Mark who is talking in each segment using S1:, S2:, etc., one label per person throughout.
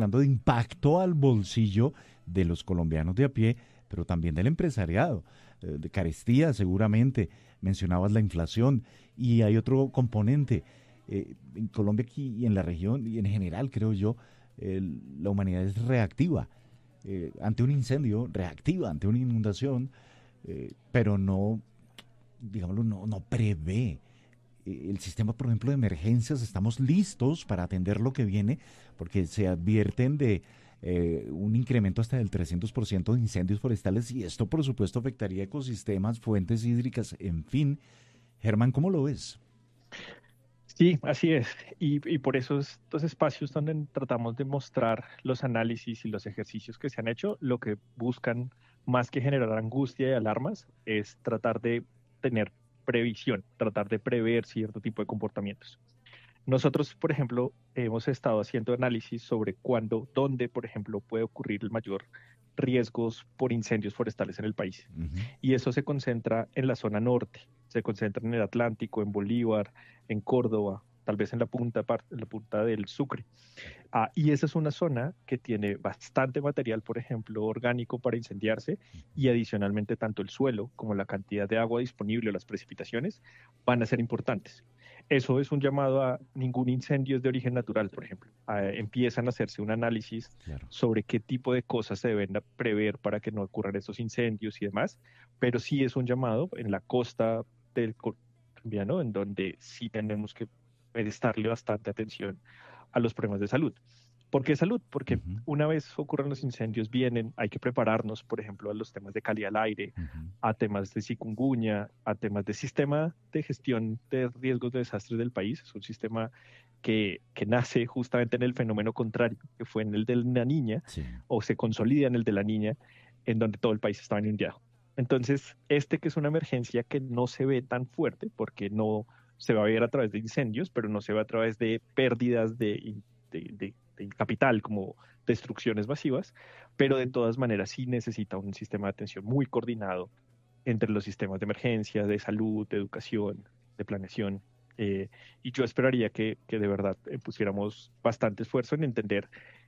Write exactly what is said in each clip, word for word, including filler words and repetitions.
S1: hablando de impacto al bolsillo de los colombianos de a pie, pero también del empresariado, eh, de carestía seguramente. Mencionabas la inflación y hay otro componente. Eh, en Colombia aquí y en la región y en general, creo yo, eh, la humanidad es reactiva. Eh, ante un incendio, reactiva ante una inundación, eh, pero no, digámoslo, no, no prevé. Eh, el sistema, por ejemplo, de emergencias, estamos listos para atender lo que viene, porque se advierten de eh, un incremento hasta del trescientos por ciento de incendios forestales y esto, por supuesto, afectaría ecosistemas, fuentes hídricas, en fin. Germán, ¿cómo lo ves?
S2: Sí, así es. Y, y por eso estos espacios donde tratamos de mostrar los análisis y los ejercicios que se han hecho, lo que buscan más que generar angustia y alarmas es tratar de tener previsión, tratar de prever cierto tipo de comportamientos. Nosotros, por ejemplo, hemos estado haciendo análisis sobre cuándo, dónde, por ejemplo, puede ocurrir el mayor riesgos por incendios forestales en el país.
S1: Ujú.
S2: Y eso se concentra en la zona norte, se concentra en el Atlántico, en Bolívar, en Córdoba, tal vez en la punta, en la punta del Sucre. Ah, y esa es una zona que tiene bastante material, por ejemplo, orgánico para incendiarse y adicionalmente tanto el suelo como la cantidad de agua disponible o las precipitaciones van a ser importantes. Eso es un llamado a ningún incendio es de origen natural, por ejemplo. Ah, empiezan a hacerse un análisis
S1: Claro.
S2: sobre qué tipo de cosas se deben prever para que no ocurran estos incendios y demás, pero sí es un llamado en la costa del colombiano, en donde sí tenemos que prestarle bastante atención a los problemas de salud. ¿Por qué salud? Porque
S1: Ujú,
S2: una vez ocurren los incendios, vienen, hay que prepararnos, por ejemplo, a los temas de calidad del aire,
S1: ujú.
S2: a temas de chikungunya, a temas de sistema de gestión de riesgos de desastres del país. Es un sistema que, que nace justamente en el fenómeno contrario, que fue en el de la niña,
S1: Sí.
S2: o se consolida en el de la niña, en donde todo el país estaba inundado. Entonces, este que es una emergencia que no se ve tan fuerte, porque no se va a ver a través de incendios, pero no se ve a través de pérdidas de, de, de, de capital como destrucciones masivas, pero de todas maneras sí necesita un sistema de atención muy coordinado entre los sistemas de emergencia, de salud, de educación, de planeación. Eh, y yo esperaría que, que de verdad eh, pusiéramos bastante esfuerzo en entender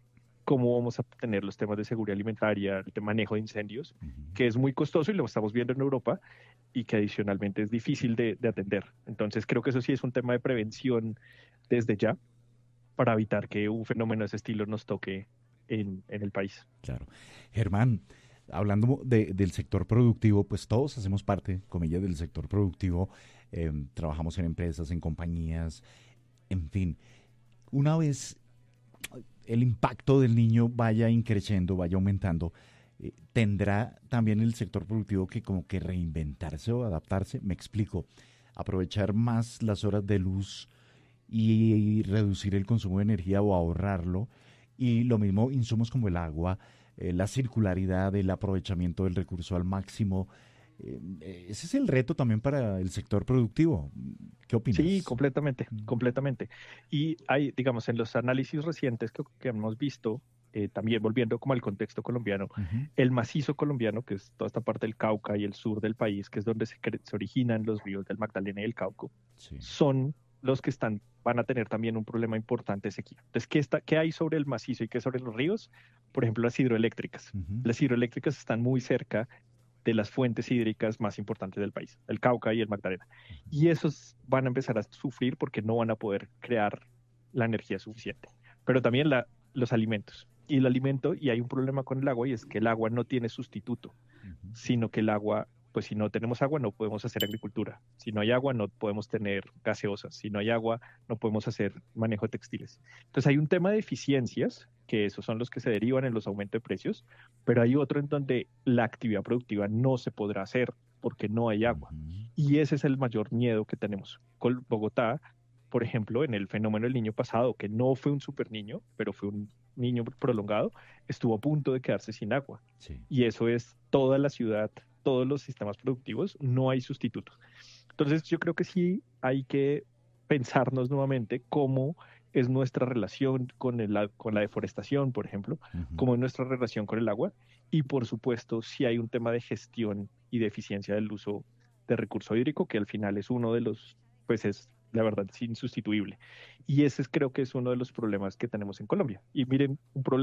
S2: cómo vamos a tener los temas de seguridad alimentaria, de manejo de incendios,
S1: Ujú.
S2: que es muy costoso y lo estamos viendo en Europa y que adicionalmente es difícil de, de atender. Entonces creo que eso sí es un tema de prevención desde ya para evitar que un fenómeno de ese estilo nos toque en, en el país.
S1: Claro. Germán, hablando de- del sector productivo, pues todos hacemos parte, comillas, del sector productivo, eh, trabajamos en empresas, en compañías, en fin. Una vez el impacto del niño vaya increciendo, vaya aumentando, eh, tendrá también el sector productivo que como que reinventarse o adaptarse. Me explico, aprovechar más las horas de luz y reducir el consumo de energía o ahorrarlo. Y lo mismo insumos como el agua, eh, la circularidad, el aprovechamiento del recurso al máximo. Eh, ese es el reto también para el sector productivo. ¿Qué
S2: Sí,
S1: opinas?
S2: completamente, completamente. Y hay, digamos, en los análisis recientes que, que hemos visto, eh, también volviendo como al contexto colombiano,
S1: Ujú.
S2: el macizo colombiano, que es toda esta parte del Cauca y el sur del país, que es donde se, cre- se originan los ríos del Magdalena y el Cauca,
S1: Sí.
S2: son los que están, van a tener también un problema importante de sequía. Entonces, ¿qué, está, ¿qué hay sobre el macizo y qué sobre los ríos? Por ejemplo, las hidroeléctricas.
S1: Ujú.
S2: Las hidroeléctricas están muy cerca de las fuentes hídricas más importantes del país, el Cauca y el Magdalena. Y esos van a empezar a sufrir porque no van a poder crear la energía suficiente. Pero también la, los alimentos. Y el alimento, y hay un problema con el agua, y es que el agua no tiene sustituto,
S1: Ujú.
S2: sino que el agua, pues si no tenemos agua no podemos hacer agricultura, si no hay agua no podemos tener gaseosas, si no hay agua no podemos hacer manejo de textiles. Entonces hay un tema de eficiencias, que esos son los que se derivan en los aumentos de precios, pero hay otro en donde la actividad productiva no se podrá hacer porque no hay agua.
S1: Ujú.
S2: Y ese es el mayor miedo que tenemos. Con Bogotá, por ejemplo, en el fenómeno del niño pasado, que no fue un super niño, pero fue un niño prolongado, estuvo a punto de quedarse sin agua.
S1: Sí.
S2: Y eso es toda la ciudad, todos los sistemas productivos, no hay sustituto. Entonces yo creo que sí hay que pensarnos nuevamente cómo es nuestra relación con, el, con la deforestación, por ejemplo,
S1: Ujú.
S2: cómo es nuestra relación con el agua y por supuesto si hay un tema de gestión y de eficiencia del uso de recurso hídrico, que al final es uno de los, pues es la verdad, es insustituible. Y ese es, creo que es uno de los problemas que tenemos en Colombia. Y miren, un problema